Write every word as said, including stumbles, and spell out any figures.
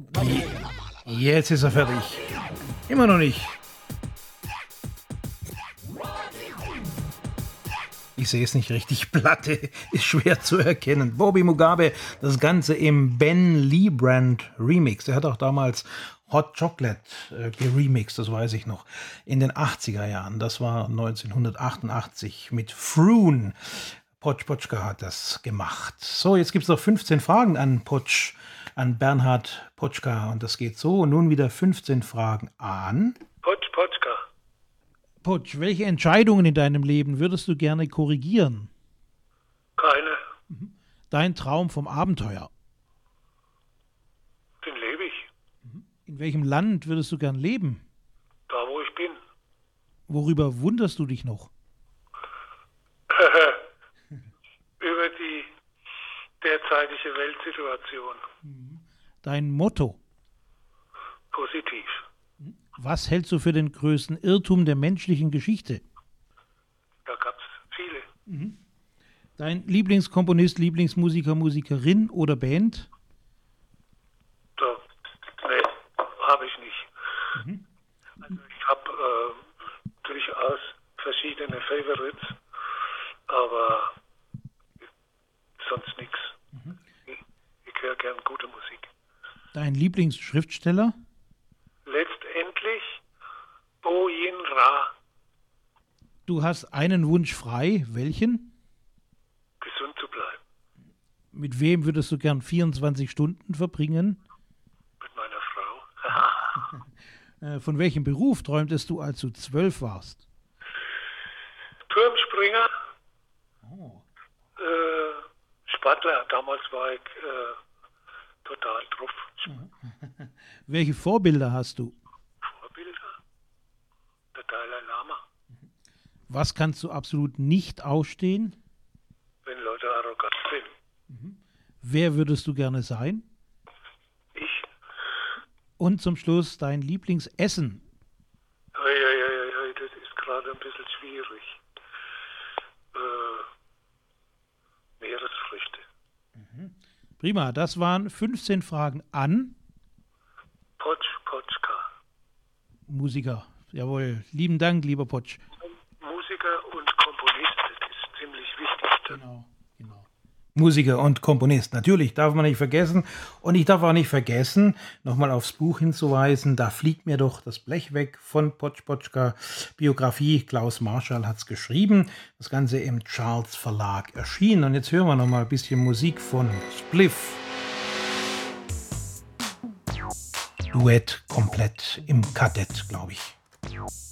Jetzt ist er fertig. Immer noch nicht. Ich sehe es nicht richtig. Platte ist schwer zu erkennen. Bobby Mugabe, das Ganze im Ben Lee Brand Remix. Der hat auch damals Hot Chocolate äh, geremixed, das weiß ich noch, in den achtziger Jahren. Das war neunzehnhundertachtundachtzig mit Froon. Potsch Potschka hat das gemacht. So, jetzt gibt es noch fünfzehn Fragen an Potsch, an Bernhard Potschka. Und das geht so. Und nun wieder fünfzehn Fragen an Potsch Potschka. Potsch, welche Entscheidungen in deinem Leben würdest du gerne korrigieren? Keine. Dein Traum vom Abenteuer. Den lebe ich. In welchem Land würdest du gern leben? Da, wo ich bin. Worüber wunderst du dich noch? Über die derzeitige Weltsituation. Dein Motto. Positiv. Was hältst du für den größten Irrtum der menschlichen Geschichte? Da gab es viele. Dein Lieblingskomponist, Lieblingsmusiker, Musikerin oder Band? Da, nee, habe ich nicht. Also ich habe äh, durchaus verschiedene Favorites, aber sonst nichts. Ich, ich höre gern gute Musik. Dein Lieblingsschriftsteller? Letztendlich Bo Yin Ra. Du hast einen Wunsch frei. Welchen? Gesund zu bleiben. Mit wem würdest du gern vierundzwanzig Stunden verbringen? Mit meiner Frau. Äh, Von welchem Beruf träumtest du, als du zwölf warst? Turmspringer. Oh. Äh, Sportler. Damals war ich äh, total drauf. Welche Vorbilder hast du? Vorbilder? Der Dalai Lama. Was kannst du absolut nicht ausstehen? Wenn Leute arrogant sind. Wer würdest du gerne sein? Ich. Und zum Schluss dein Lieblingsessen. Eieieiei, das ist gerade ein bisschen schwierig. Äh, Meeresfrüchte. Prima, das waren fünfzehn Fragen an Potsch Potschka. Musiker. Jawohl, lieben Dank, lieber Potsch. Musiker und Komponist, das ist ziemlich wichtig. Genau, genau. Musiker und Komponist, natürlich, darf man nicht vergessen. Und ich darf auch nicht vergessen, nochmal aufs Buch hinzuweisen, Da fliegt mir doch das Blech weg von Potsch Potschka. Biografie, Klaus Marschall hat es geschrieben. Das Ganze im Charles Verlag erschienen. Und jetzt hören wir nochmal ein bisschen Musik von Spliff. Duett komplett im Kadett, glaube ich.